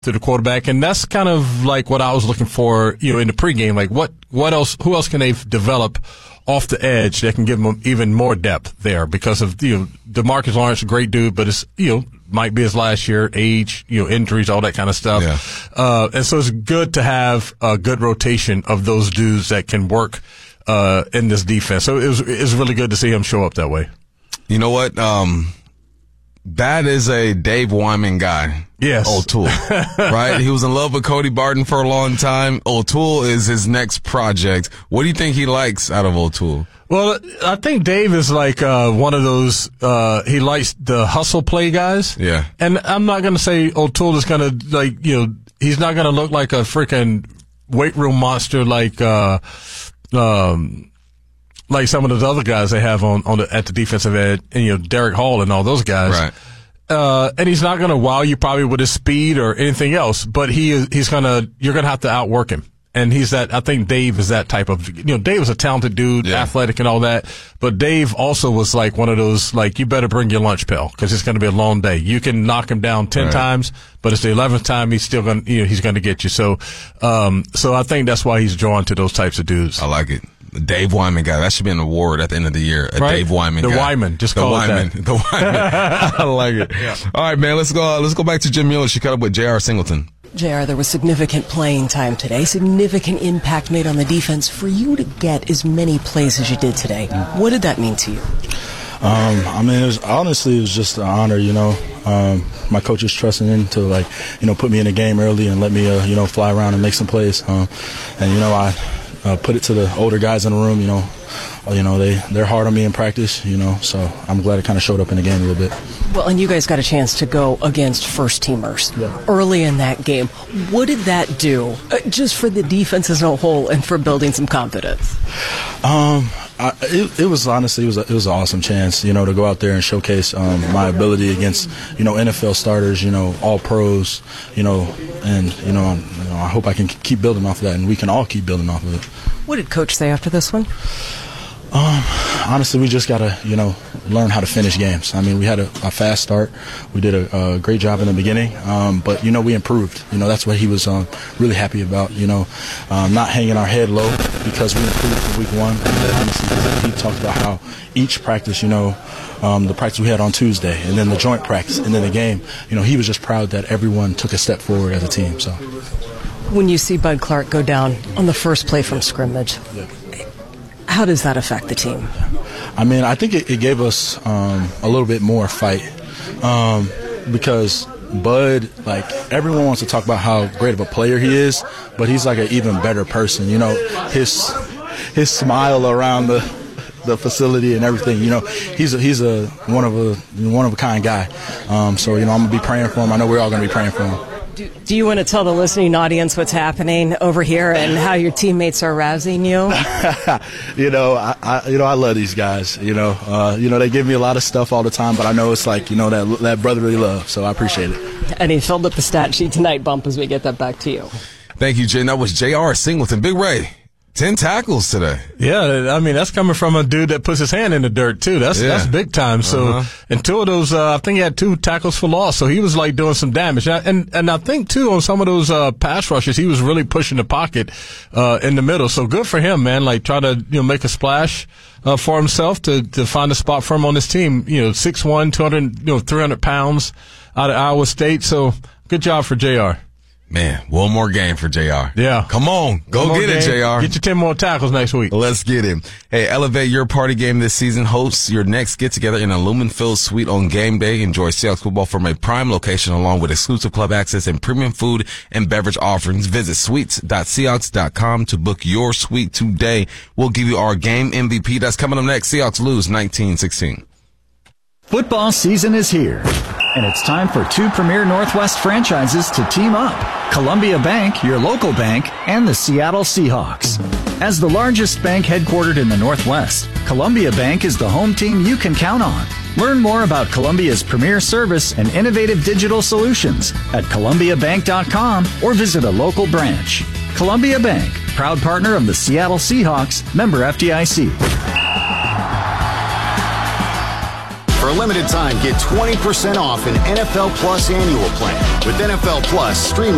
to the quarterback, and that's kind of like what I was looking for, in the pregame. Like, what else? Who else can they develop off the edge that can give them even more depth there? Because of DeMarcus Lawrence, a great dude, but it's might be his last year, age, injuries, all that kind of stuff. Yeah. And so it's good to have a good rotation of those dudes that can work in this defense. So it's really good to see him show up that way. You know what? That is a Dave Wyman guy. Yes. O'Toole. Right? He was in love with Cody Barton for a long time. O'Toole is his next project. What do you think he likes out of O'Toole? Well, I think Dave is like one of those, he likes the hustle play guys. Yeah. And I'm not going to say O'Toole is going to, he's not going to look like a freaking weight room monster like some of those other guys they have at the defensive end, and Derek Hall and all those guys. Right. And he's not going to wow you probably with his speed or anything else, but you're going to have to outwork him. And I think Dave is that type of, Dave was a talented dude, athletic and all that, but Dave also was like one of those, like, you better bring your lunch pail because it's going to be a long day. You can knock him down 10 times, but it's the 11th time he's still going to, he's going to get you. So I think that's why he's drawn to those types of dudes. I like it. Dave Wyman guy. That should be an award at the end of the year. Right? Dave Wyman guy. The Wyman. Just call it that. The Wyman. I like it. Yeah. All right, man. Let's go back to Jim Mueller. She caught up with J.R. Singleton. JR, there was significant playing time today, significant impact made on the defense. For you to get as many plays as you did today, what did that mean to you? It was just an honor, my coaches trusting in to put me in the game early and let me, fly around and make some plays. I put it to the older guys in the room, they're hard on me in practice, so I'm glad it kind of showed up in the game a little bit. Well, and you guys got a chance to go against first-teamers early in that game. What did that do, just for the defense as a whole and for building some confidence? It was honestly, it was an awesome chance, to go out there and showcase my ability against, NFL starters, all pros, I hope I can keep building off of that, and we can all keep building off of it. What did Coach say after this one? Honestly, we just got to, learn how to finish games. We had a fast start. We did a great job in the beginning, but, we improved. That's what he was really happy about, not hanging our head low because we improved from week one. And honestly, he talked about how each practice, the practice we had on Tuesday and then the joint practice and then the game, he was just proud that everyone took a step forward as a team. So, when you see Bud Clark go down on the first play from scrimmage, how does that affect the team? I think it gave us a little bit more fight because Bud, everyone wants to talk about how great of a player he is, but he's like an even better person. His smile around the facility and everything. He's a one of a kind guy. So I'm gonna be praying for him. I know we're all gonna be praying for him. Do you want to tell the listening audience what's happening over here and how your teammates are rousing you? I love these guys. They give me a lot of stuff all the time, but I know it's like, that brotherly love. So I appreciate it. And he filled up the stat sheet tonight, Bump, as we get that back to you. Thank you, Jen. That was J.R. Singleton. Big Ray. 10 tackles today. Yeah, that's coming from a dude that puts his hand in the dirt, too. That's big time. So, and two of those, I think he had 2 tackles for loss, so he was, doing some damage. And I think, too, on some of those pass rushes, he was really pushing the pocket in the middle. So good for him, man. Try to, make a splash for himself to find a spot for him on this team. 6'1", 200, 300 pounds out of Iowa State. So good job for JR. Man, one more game for JR. Yeah. Come on. Go get it, JR. Get your 10 more tackles next week. Let's get him. Hey, elevate your party game this season. Host your next get-together in a Lumen-filled suite on game day. Enjoy Seahawks football from a prime location along with exclusive club access and premium food and beverage offerings. Visit suites.seahawks.com to book your suite today. We'll give you our game MVP. That's coming up next. Seahawks lose 19-16. Football season is here, and it's time for 2 premier Northwest franchises to team up. Columbia Bank, your local bank, and the Seattle Seahawks. As the largest bank headquartered in the Northwest, Columbia Bank is the home team you can count on. Learn more about Columbia's premier service and innovative digital solutions at columbiabank.com or visit a local branch. Columbia Bank, proud partner of the Seattle Seahawks, member FDIC. For a limited time, get 20% off an NFL Plus annual plan. With NFL Plus, stream